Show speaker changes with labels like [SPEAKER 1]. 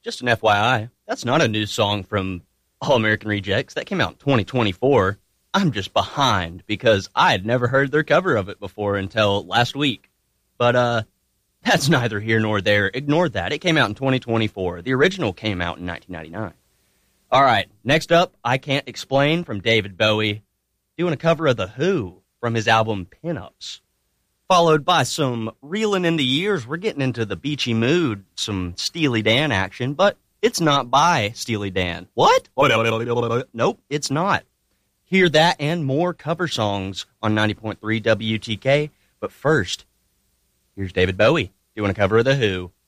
[SPEAKER 1] Just an FYI, that's not a new song from All American Rejects. That came out in 2024. I'm just behind because I had never heard their cover of it before until last week. But that's neither here nor there. Ignore that. It came out in 2024. The original came out in 1999. All right, next up, I Can't Explain from David Bowie, doing a cover of The Who from his album Pin-Ups. Followed by some Reelin' in the Years. We're getting into the beachy mood, some Steely Dan action, but it's not by Steely Dan. What? Nope, it's not. Hear that and more cover songs on 90.3 WTK, but first, here's David Bowie doing a cover of The Who.